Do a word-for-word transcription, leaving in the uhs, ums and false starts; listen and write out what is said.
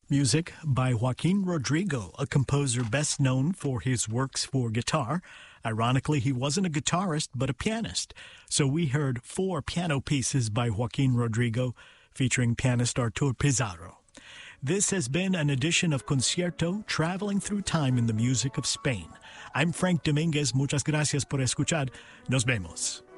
Music by Joaquin Rodrigo, a composer best known for his works for guitar. Ironically, he wasn't a guitarist, but a pianist. So we heard four piano pieces by Joaquin Rodrigo, featuring pianist Artur Pizarro. This has been an edition of Concierto, traveling through time in the music of Spain. I'm Frank Dominguez. Muchas gracias por escuchar. Nos vemos.